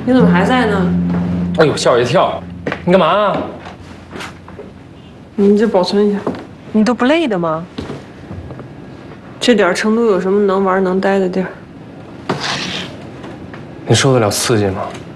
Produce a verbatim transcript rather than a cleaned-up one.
你怎么还在呢？ 哎呦，吓我一跳！你干嘛啊？ 你这保存一下。 你都不累的吗？ 这点成都有什么能玩能待的地儿？ 你受得了刺激吗？